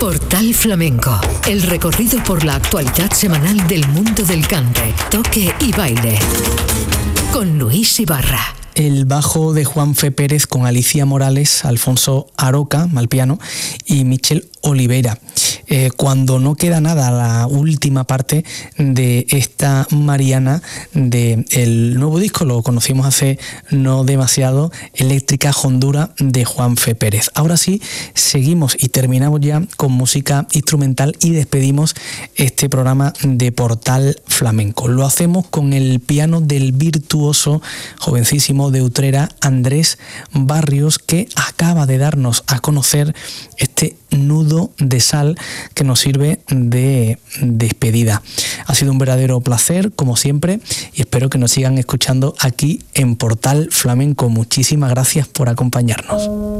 Portal Flamenco, el recorrido por la actualidad semanal del mundo del cante, toque y baile. Con Luis Ibarra. El bajo de Juanfe Pérez con Alicia Morales, Alfonso Aroca al piano y Michel Oliveira. Cuando no queda nada, la última parte de esta Mariana del nuevo disco, lo conocimos hace no demasiado, Eléctrica Hondura de Juanfe Pérez. Ahora sí, seguimos y terminamos ya con música instrumental y despedimos este programa de Portal Flamenco. Lo hacemos con el piano del virtuoso, jovencísimo de Utrera, Andrés Barrios, que acaba de darnos a conocer este nudo de sal que nos sirve de despedida. Ha sido un verdadero placer, como siempre, y espero que nos sigan escuchando aquí en Portal Flamenco. Muchísimas gracias por acompañarnos.